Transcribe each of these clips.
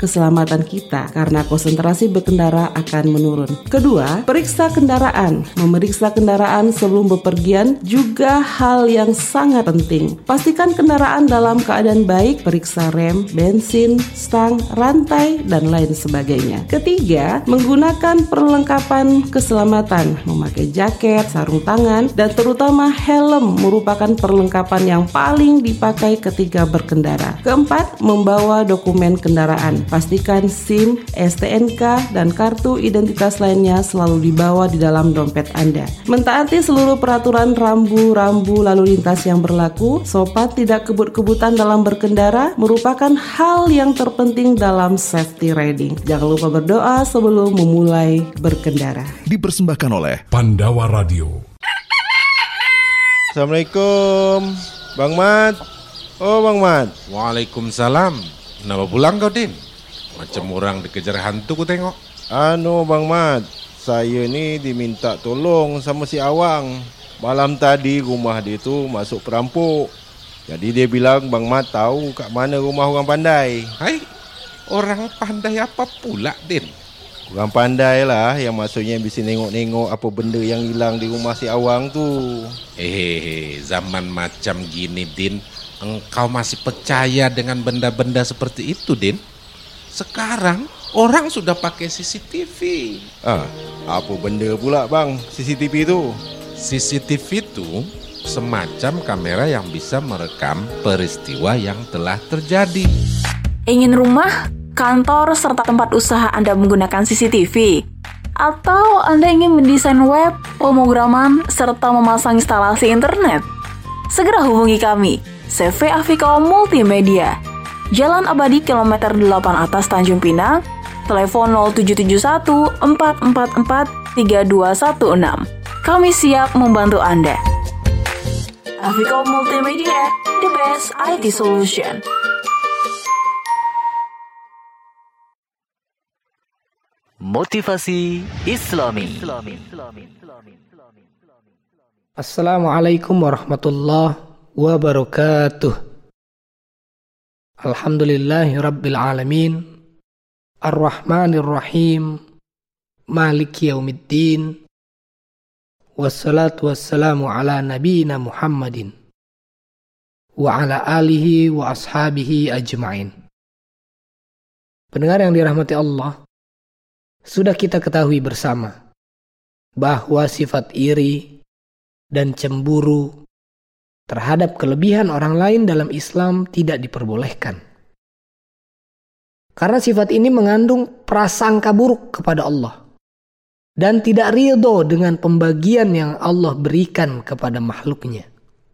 keselamatan kita karena konsentrasi berkendara akan menurun. Kedua, periksa kendaraan. Memeriksa kendaraan sebelum bepergian juga hal yang sangat penting. Pastikan kendaraan dalam keadaan baik, periksa rem, bensin, stang, rantai, dan lain sebagainya. Ketiga, menggunakan perlengkapan keselamatan, memakai jaket, sarung tangan, dan terutama helm merupakan perlengkapan yang paling dipakai ketika berkendara. Keempat, membawa dokumen kendaraan. Pastikan SIM, STNK, dan kartu identitas lainnya selalu dibawa di dalam dompet Anda. Mentaati seluruh peraturan rambu-rambu lalu lintas yang berlaku, sobat tidak kebut-kebutan dalam berkendara merupakan hal yang terpenting dalam safety riding. Jangan lupa berdoa sebelum memulai berkendara. Dipersembahkan oleh Pandawa Radio. Assalamualaikum, Bang Mat. Oh, Bang Mat. Waalaikumsalam. Kenapa pulang kau, Din? Macam orang dikejar hantu ku tengok. Bang Mat, saya ni diminta tolong sama si Awang. Malam tadi rumah dia tu masuk perampok. Jadi dia bilang Bang Mat tahu kat mana rumah orang pandai. Hai, orang pandai apa pula, Din? Orang pandai lah yang maksudnya bisa nengok-nengok apa benda yang hilang di rumah si Awang tu. Zaman macam gini, Din, engkau masih percaya dengan benda-benda seperti itu, Din? Sekarang orang sudah pakai CCTV. Apa benda pula bang CCTV tu? CCTV itu semacam kamera yang bisa merekam peristiwa yang telah terjadi. Ingin rumah, kantor, serta tempat usaha Anda menggunakan CCTV? Atau Anda ingin mendesain web, pemrograman, serta memasang instalasi internet? Segera hubungi kami, CV Afiko Multimedia, Jalan Abadi Kilometer 8 atas Tanjung Pinang, telepon 0771 444 3216. Kami siap membantu Anda. Afiko Multimedia, the best IT solution. Motivasi Islami. Assalamualaikum warahmatullahi wabarakatuh. Alhamdulillahi rabbil alamin, ar-rahmanir rahim, maliki yaumiddin, wassalatu wassalamu ala nabiyina Muhammadin wa ala alihi wa ashabihi ajma'in. Pendengar yang dirahmati Allah, sudah kita ketahui bersama bahwa sifat iri dan cemburu terhadap kelebihan orang lain dalam Islam tidak diperbolehkan. Karena sifat ini mengandung prasangka buruk kepada Allah dan tidak ridho dengan pembagian yang Allah berikan kepada makhluknya.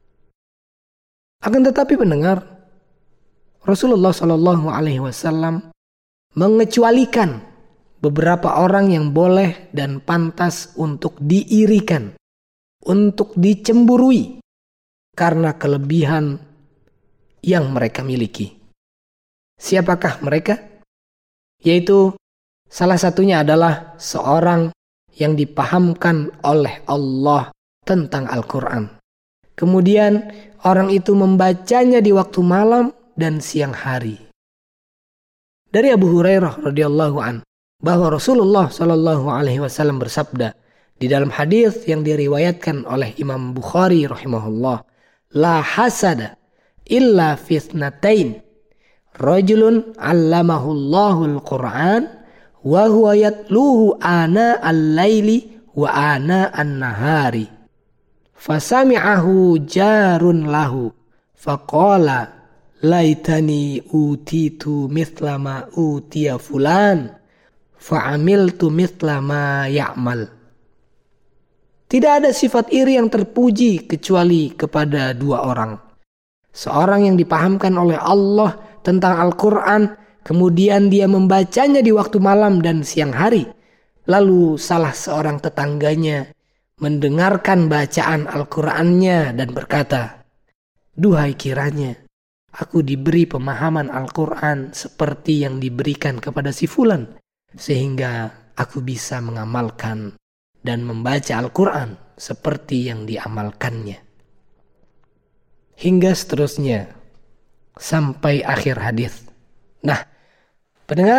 Akan tetapi pendengar, Rasulullah SAW mengecualikan beberapa orang yang boleh dan pantas untuk diirikan, untuk dicemburui karena kelebihan yang mereka miliki. Siapakah mereka? Yaitu salah satunya adalah seorang yang dipahamkan oleh Allah tentang Al-Quran. Kemudian orang itu membacanya di waktu malam dan siang hari. Dari Abu Hurairah radhiyallahu an bahwa Rasulullah Shallallahu Alaihi Wasallam bersabda di dalam hadis yang diriwayatkan oleh Imam Bukhari rahimahullah, la hasada illa fitnatain, rajulun 'allamahu Allahul Qur'an wa huwa yatluhu ana al-laili wa ana an-nahari, fasami'ahu jarun lahu faqala laitani utitu mithla ma utiya fulan fa'amiltu mithla ma ya'mal. Tidak ada sifat iri yang terpuji kecuali kepada dua orang. Seorang yang dipahamkan oleh Allah tentang Al-Quran, kemudian dia membacanya di waktu malam dan siang hari. Lalu salah seorang tetangganya mendengarkan bacaan Al-Qurannya dan berkata, duhai kiranya aku diberi pemahaman Al-Quran seperti yang diberikan kepada si fulan, sehingga aku bisa mengamalkan dan membaca Al-Quran seperti yang diamalkannya. Hingga seterusnya sampai akhir hadis. Nah, pendengar